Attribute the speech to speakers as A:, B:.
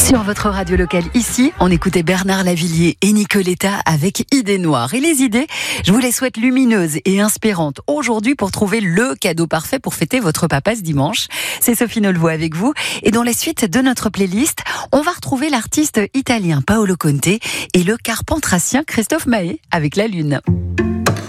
A: Sur votre radio locale ici, on écoutait Bernard Lavilliers et Nicoletta avec Idées Noires. Et les idées, je vous les souhaite lumineuses et inspirantes aujourd'hui pour trouver le cadeau parfait pour fêter votre papa ce dimanche. C'est Sophie Nolvo avec vous. Et dans la suite de notre playlist, on va retrouver l'artiste italien Paolo Conte et le carpentracien Christophe Maé avec La Lune.